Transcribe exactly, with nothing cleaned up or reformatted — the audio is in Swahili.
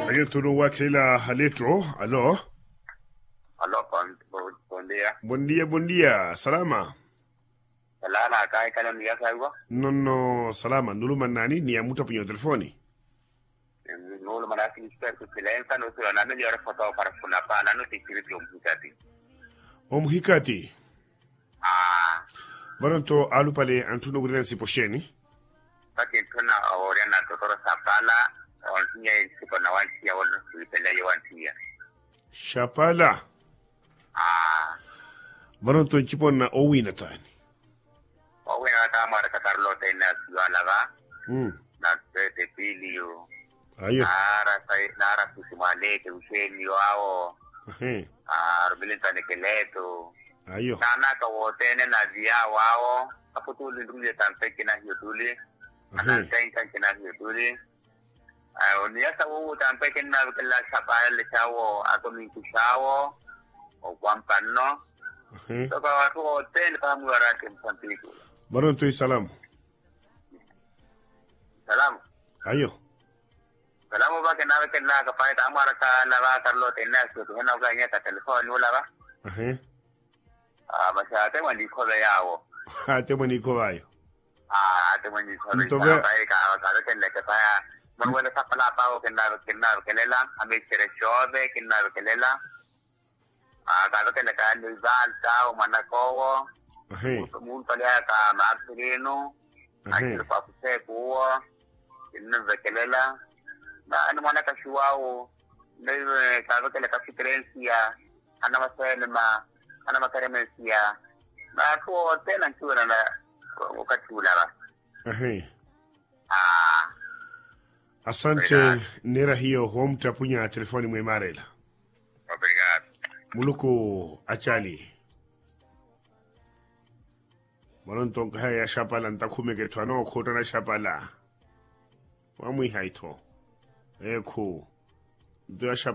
Ayo tuno wakila Haletro, alo. Alo, bon, bon dia. Buen día, buen día. Salama. Salama, kai kana ni ya sawa. No, no, salama. Nulu manani ni amuta pinyo telefoni. Nulu manasi ni spare ku silenza no sura na migliore foto para funa pa na no tikiri più mhikati. Om hikati. Ah, Baronto alupale antuno guren si posheni. pati tuna ore na totoro sapala, on tinya sipo na wanti ya wala sipele ya wanti ya. Shapala. Ah, Baronto nchipon na owina tani. owe na ta mara ka Carlota ina siwala ba. Mm. Na te pili yo. Ayo. Ara sai nara kusimale ke useni wao. Ehe. Ah, rubilinta ne keleto. Ayo. Sana ka wotene na dia wao aputuli ndunge tante kina hiotuli ana tenka kina hiotuli ai onia sa wo tante kina kala sapa le chawo atomi kushawo o kwampano Ehe. to ka watu hotel pa muara ke mpantiku Baronto salamu. salamu Ayo. salamu ba ke nawe kena ka pa ta amara ka na ba karlo tena so to na ga nya ta telefoni wala ba Ehe. ah basa te wandi ko le yawo Ate mani ko bayo. ah te wandi ko le Entonces- ka ka ka ke le ka pa man wala sa pala pa o kenna kenna kelela ame sere chove kenna kelela ah ka ke le ka ni zalta o manako Ehe. mun pale ka martirino Ehe. akir pa se ko kenna kelela na ano manaka shuao ne ka ke le ka fitrencia ana maselma ana makaremesia na ko tena chura na ukachula ba Ehe. ah Asante nera hiyo home tapunya telefoni mwe marela. obrigado Muluku achali. Baronto kaya shapala ntakume ke twano khota na shapala. Wa mwi haito. Eko. Ndo ya shapala